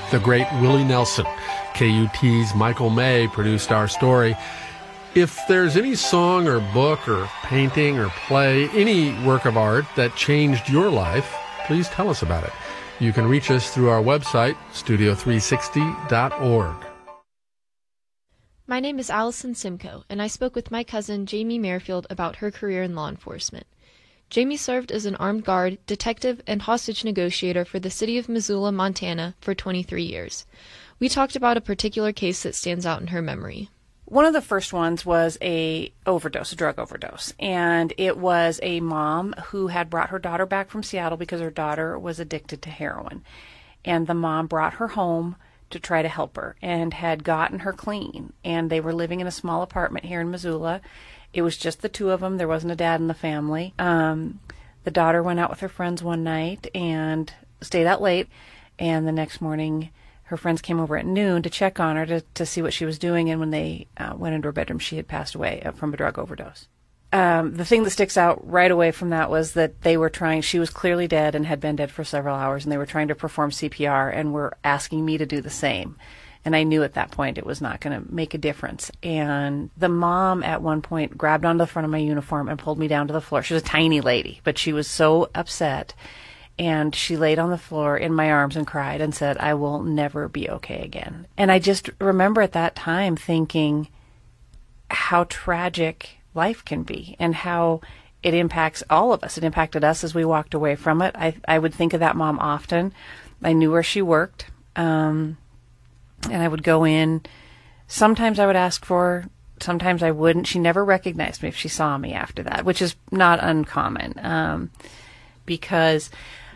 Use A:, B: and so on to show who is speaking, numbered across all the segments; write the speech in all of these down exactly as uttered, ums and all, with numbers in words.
A: the great Willie Nelson. K U T's Michael May produced our story. If there's any song or book or painting or play, any work of art that changed your life, please tell us about it. You can reach us through our website, studio three sixty dot org.
B: My name is Allison Simcoe, and I spoke with my cousin Jamie Merrifield about her career in law enforcement. Jamie served as an armed guard, detective, and hostage negotiator for the city of Missoula, Montana, for twenty-three years. We talked about a particular case that stands out in her memory.
C: One of the first ones was a overdose, a drug overdose, and it was a mom who had brought her daughter back from Seattle because her daughter was addicted to heroin, and the mom brought her home to try to help her and had gotten her clean, and they were living in a small apartment here in Missoula. It was just the two of them. There wasn't a dad in the family. Um, the daughter went out with her friends one night and stayed out late, and the next morning her friends came over at noon to check on her to, to see what she was doing, and when they uh, went into her bedroom, she had passed away from a drug overdose. Um, the thing that sticks out right away from that was that they were trying, she was clearly dead and had been dead for several hours, and they were trying to perform C P R and were asking me to do the same. And I knew at that point it was not going to make a difference. And the mom at one point grabbed onto the front of my uniform and pulled me down to the floor. She was a tiny lady, but she was so upset. And she laid on the floor in my arms and cried and said, "I will never be okay again." And I just remember at that time thinking how tragic life can be and how it impacts all of us. It impacted us as we walked away from it. I, I would think of that mom often. I knew where she worked. Um, and I would go in. Sometimes I would ask for her. Sometimes I wouldn't. She never recognized me if she saw me after that, which is not uncommon. Um, because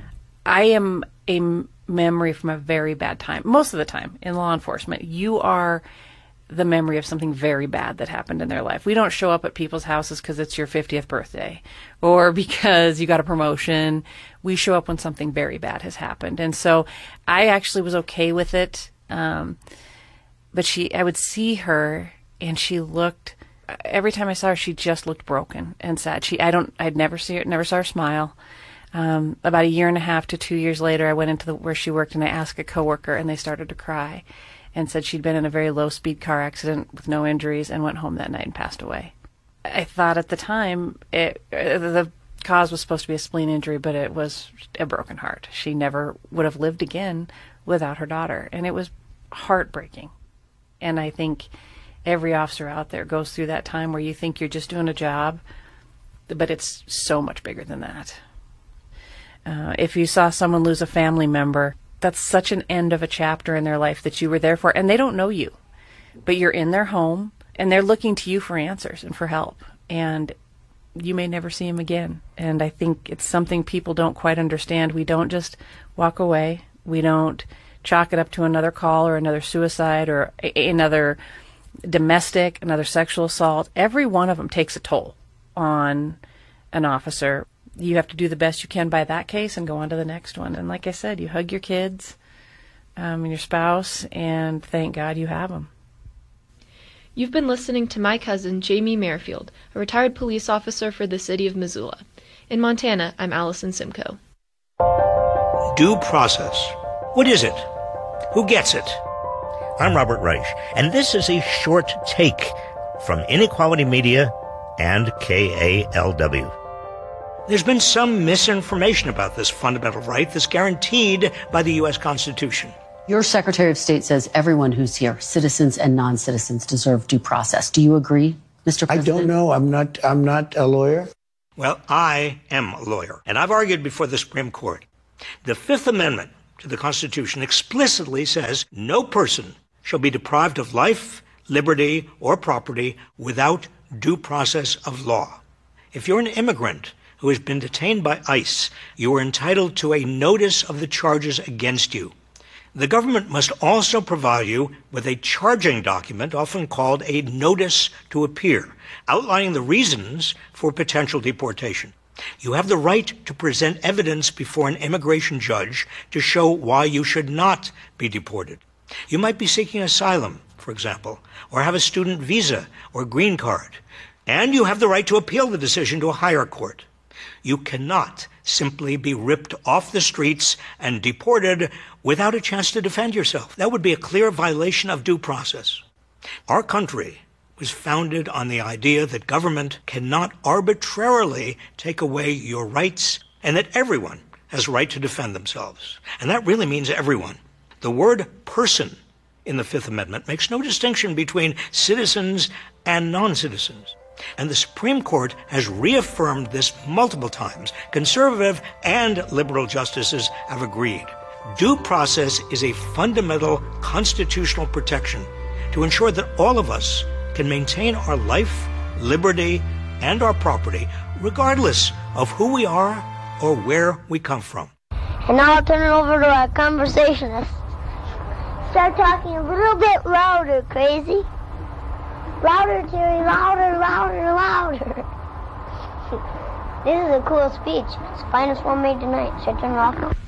C: I am a memory from a very bad time. Most of the time in law enforcement, you are the memory of something very bad that happened in their life. We don't show up at people's houses because it's your fiftieth birthday or because you got a promotion. We show up when something very bad has happened. And so I actually was okay with it. Um, but she, I would see her and she looked, every time I saw her, she just looked broken and sad. She, I don't, I'd never see her, never saw her smile. Um, about a year and a half to two years later, I went into the, where she worked and I asked a coworker and they started to cry and said she'd been in a very low-speed car accident with no injuries and went home that night and passed away. I thought at the time it, the cause was supposed to be a spleen injury, but it was a broken heart. She never would have lived again without her daughter, and it was heartbreaking. And I think every officer out there goes through that time where you think you're just doing a job, but it's so much bigger than that. Uh, if you saw someone lose a family member, that's such an end of a chapter in their life that you were there for, and they don't know you, but you're in their home, and they're looking to you for answers and for help, and you may never see them again. And I think it's something people don't quite understand. We don't just walk away. We don't chalk it up to another call or another suicide or a- another domestic, another sexual assault. Every one of them takes a toll on an officer. You have to do the best you can by that case and go on to the next one. And like I said, you hug your kids um, and your spouse, and thank God you have them.
B: You've been listening to my cousin, Jamie Merrifield, a retired police officer for the city of Missoula. In Montana, I'm Allison Simcoe.
D: Due process. What is it? Who gets it? I'm Robert Reich, and this is a short take from Inequality Media and K A L W. There's been some misinformation about this fundamental right that's guaranteed by the U S Constitution.
E: Your Secretary of State says everyone who's here, citizens and non-citizens, deserve due process. Do you agree, Mister President?
F: I don't know. I'm not, I'm not a lawyer.
D: Well, I am a lawyer, and I've argued before the Supreme Court. The Fifth Amendment to the Constitution explicitly says no person shall be deprived of life, liberty, or property without due process of law. If you're an immigrant who has been detained by ICE, you are entitled to a notice of the charges against you. The government must also provide you with a charging document, often called a notice to appear, outlining the reasons for potential deportation. You have the right to present evidence before an immigration judge to show why you should not be deported. You might be seeking asylum, for example, or have a student visa or green card, and you have the right to appeal the decision to a higher court. You cannot simply be ripped off the streets and deported without a chance to defend yourself. That would be a clear violation of due process. Our country was founded on the idea that government cannot arbitrarily take away your rights and that everyone has a right to defend themselves. And that really means everyone. The word person in the Fifth Amendment makes no distinction between citizens and non-citizens. And the Supreme Court has reaffirmed this multiple times. Conservative and liberal justices have agreed. Due process is a fundamental constitutional protection to ensure that all of us can maintain our life, liberty, and our property, regardless of who we are or where we come from.
G: And now I'll turn it over to our conversationist. Start talking a little bit louder, Crazy. Louder, Terry, louder, louder, louder. This is a cool speech. It's the finest one made tonight. Should I turn it off now?